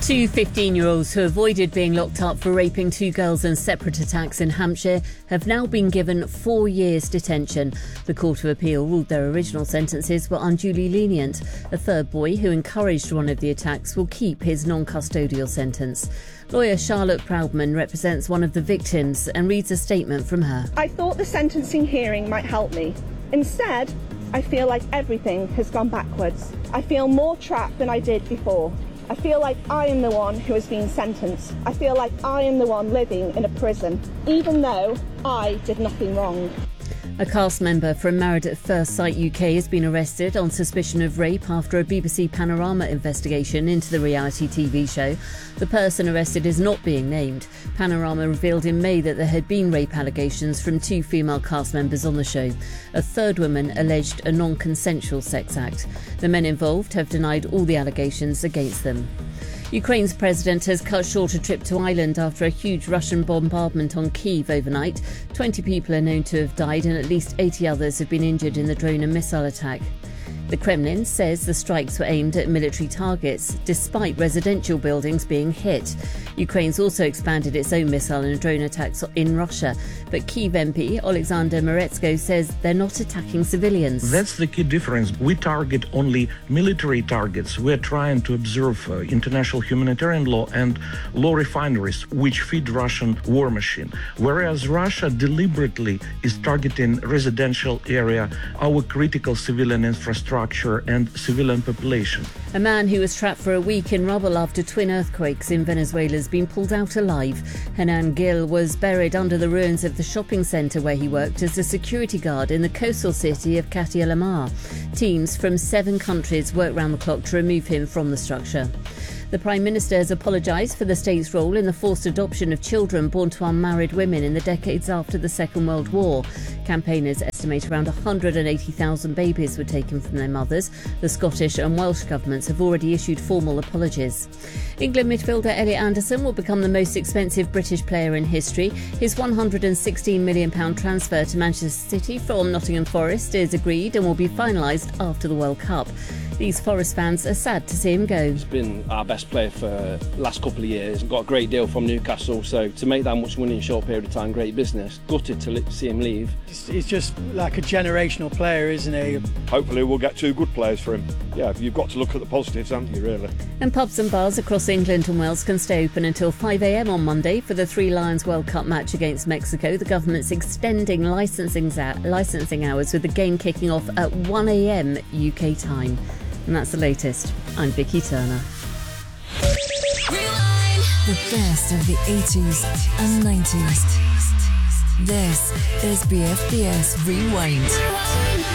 Two 15-year-olds who avoided being locked up for raping two girls in separate attacks in Hampshire have now been given 4 years detention. The Court of Appeal ruled their original sentences were unduly lenient. A third boy who encouraged one of the attacks will keep his non-custodial sentence. Lawyer Charlotte Proudman represents one of the victims and reads a statement from her. I thought the sentencing hearing might help me. Instead, I feel like everything has gone backwards. I feel more trapped than I did before. I feel like I am the one who has been sentenced. I feel like I am the one living in a prison, even though I did nothing wrong. A cast member from Married at First Sight UK has been arrested on suspicion of rape after a BBC Panorama investigation into the reality TV show. The person arrested is not being named. Panorama revealed in May that there had been rape allegations from two female cast members on the show. A third woman alleged a non-consensual sex act. The men involved have denied all the allegations against them. Ukraine's president has cut short a trip to Ireland after a huge Russian bombardment on Kyiv overnight. 20 people are known to have died and at least 80 others have been injured in the drone and missile attack. The Kremlin says the strikes were aimed at military targets, despite residential buildings being hit. Ukraine's also expanded its own missile and drone attacks in Russia, but Kyiv MP Alexander Moretsko says they're not attacking civilians. That's the key difference. We target only military targets. We're trying to observe international humanitarian law and law refineries, which feed Russian war machine. Whereas Russia deliberately is targeting residential area, our critical civilian infrastructure and civilian population. A man who was trapped for a week in rubble after twin earthquakes in Venezuela has been pulled out alive. Hernan Gil was buried under the ruins of the shopping centre where he worked as a security guard in the coastal city of Catia La Mar. Teams from 7 countries worked round the clock to remove him from the structure. The Prime Minister has apologised for the state's role in the forced adoption of children born to unmarried women in the decades after the Second World War. Campaigners estimate around 180,000 babies were taken from their mothers. The Scottish and Welsh governments have already issued formal apologies. England midfielder Elliot Anderson will become the most expensive British player in history. His £116 million transfer to Manchester City from Nottingham Forest is agreed and will be finalised after the World Cup. These Forest fans are sad to see him go. He's been our best player for the last couple of years. Got a great deal from Newcastle, so to make that much money in a short period of time, great business. Gutted to see him leave. He's just like a generational player, isn't he? Hopefully we'll get 2 good players for him. Yeah, you've got to look at the positives, haven't you, really? And pubs and bars across England and Wales can stay open until 5 a.m. on Monday for the Three Lions World Cup match against Mexico. The government's extending licensing hours, with the game kicking off at 1 a.m. UK time. And that's the latest. I'm Vicky Turner. The best of the 80s and 90s. This is BFBS Rewind.